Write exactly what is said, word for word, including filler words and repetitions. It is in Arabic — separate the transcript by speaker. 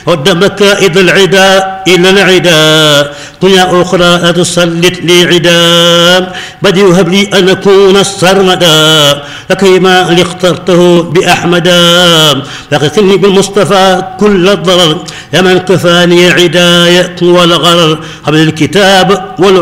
Speaker 1: هد مكائد العدا إلى العدا دنيا أخرى لا تسلط لي عدا بدي يهب لي أن أكون السرمدا لكيما اخترته بأحمدا لقتني بالمصطفى كل الضرر يا من كفاني عداية والغرر قبل الكتاب والعلم